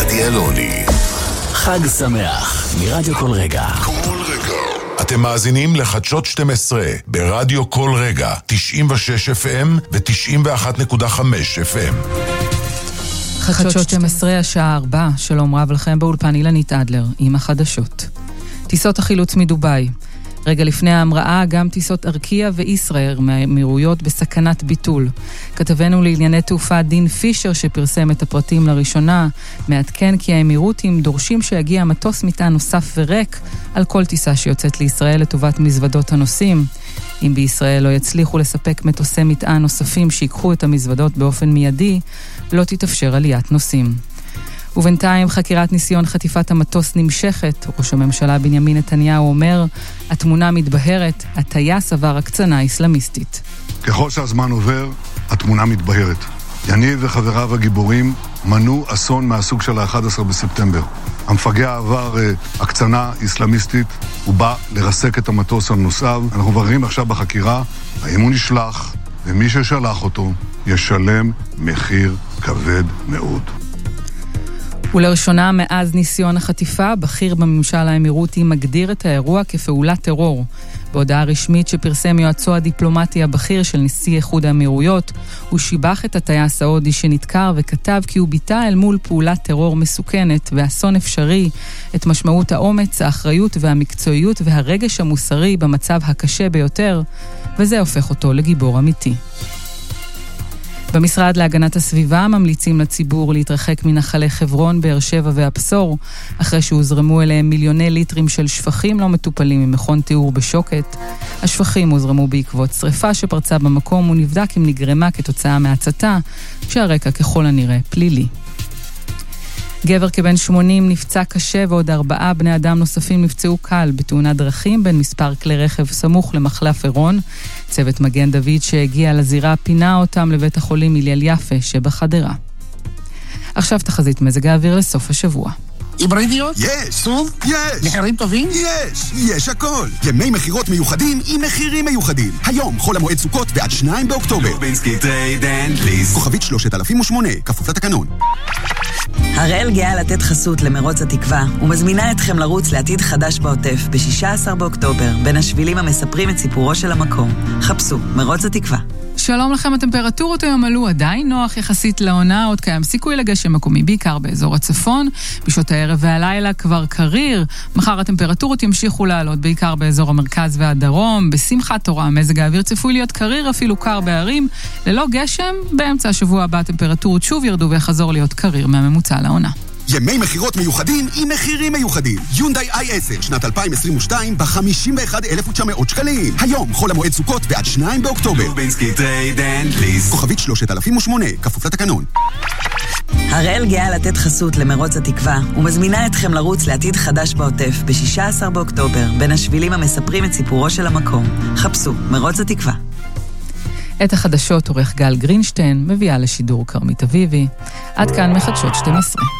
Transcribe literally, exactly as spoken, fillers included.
גדי אלוני. חג שמח מרדיו כל רגע. כל רגע. אתם מאזינים לחדשות שתים עשרה ברדיו כל רגע, תשעים ושש אף אם ו-תשעים ואחת נקודה חמש אף אם. חדשות שתים עשרה השעה ארבע, שלום רב לכם באולפן אילנית אדלר עם החדשות. טיסות החילוץ מדובאי. רגע לפני ההמראה, גם טיסות ארקיה וישראל מהאמירויות בסכנת ביטול. כתבנו לענייני תעופה דין פישר שפרסם את הפרטים לראשונה, מעדכן כי האמירותים דורשים שיגיע מטוס מטען נוסף וריק על כל טיסה שיוצאת לישראל לטובת מזוודות הנוסעים. אם בישראל לא יצליחו לספק מטוסי מטען נוספים שיקחו את המזוודות באופן מיידי, לא תתאפשר עליית נוסעים. ובינתיים חקירת ניסיון חטיפת המטוס נמשכת. ראש הממשלה בנימין נתניהו אומר, התמונה מתבהרת, הטייס עבר הקצנה אסלאמיסטית. ככל שהזמן עובר, התמונה מתבהרת. יניב וחבריו הגיבורים מנעו אסון מהסוג של ה-אחד עשר בספטמבר. המפגע עבר uh, הקצנה אסלאמיסטית, הוא בא לרסק את המטוס על נוסעיו. אנחנו מבררים עכשיו בחקירה, האם הוא נשלח, ומי ששלח אותו ישלם מחיר כבד מאוד. ולראשונה מאז ניסיון החטיפה, בכיר בממשל האמירותי מגדיר את האירוע כפעולת טרור. בהודעה רשמית שפרסם יועצו הדיפלומטי הבכיר של נשיא איחוד האמירויות, הוא שיבח את הטייס ההודי שנתקר וכתב כי הוא ביטא אל מול פעולת טרור מסוכנת ואסון אפשרי את משמעות האומץ, האחריות והמקצועיות והרגש המוסרי במצב הקשה ביותר, וזה הופך אותו לגיבור אמיתי. במשרד להגנת הסביבה ממליצים לציבור להתרחק מנחלי חברון, באר שבע והפסור, אחרי שהוזרמו אליהם מיליוני ליטרים של שפכים לא מטופלים ממכון תיאור בשוקת. השפכים הוזרמו בעקבות שריפה שפרצה במקום ונבדק אם נגרמה כתוצאה מהצתה, כשהרקע ככל הנראה פלילי. גבר כבן שמונים נפצע קשה ועוד ארבעה בני אדם נוספים נפצעו קל בתאונת דרכים בין מספר כלי רכב סמוך למחלף עירון. צוות מגן דוד שהגיע לזירה פינה אותם לבית החולים הלל יפה שבחדרה. עכשיו תחזית מזג האוויר לסוף השבוע. היברידיות? יש. סוף? יש. מחירים טובים? יש. יש הכל. ימי מחירות מיוחדים עם מחירים מיוחדים. היום חול המועד סוכות ועד שניים באוקטובר. לובינסקי טרייד אנד ליסט. כוכבית שלושת אלפים ושמונה, כפוף לתקנון. הראל גאה לתת חסות למרוץ התקווה ומזמינה אתכם לרוץ לעתיד חדש בעוטף ב-שישה עשר באוקטובר בין השבילים המספרים את סיפורו של המקום. חפשו מרוץ התקווה. שלום לכם, הטמפרטורות היום עלו עדיין נוח יחסית לעונה, עוד קיים סיכוי לגשם מקומי בעיקר באזור הצפון, בשעות הערב והלילה כבר קריר, מחר הטמפרטורות ימשיכו לעלות בעיקר באזור המרכז והדרום, בשמחת תורה מזג האוויר צפוי להיות קריר אפילו קר בערים, ללא גשם, באמצע השבוע הבא הטמפרטורות שוב ירדו ויחזור להיות קריר מהממוצע לעונה. ימי מחירות מיוחדים עם מחירים מיוחדים. יונדאי איי עשר שנת אלפיים עשרים ושתיים ב-חמישים ואחד אלף ותשע מאות שקלים. היום חול המועד סוכות ועד שניים באוקטובר. לובינסקי טרייד אנד ליסט. כוכבית שלושת אלפים ושמונה, כפוף לתקנון. הראל גאה לתת חסות למרוץ התקווה ומזמינה אתכם לרוץ לעתיד חדש בעוטף ב-שישה עשר באוקטובר בין השבילים המספרים את סיפורו של המקום. חפשו מרוץ התקווה. את החדשות עורך גל גרינשטיין, מביאה לשידור קרמית אביבי. עד כאן מחדשות שתים עשרה.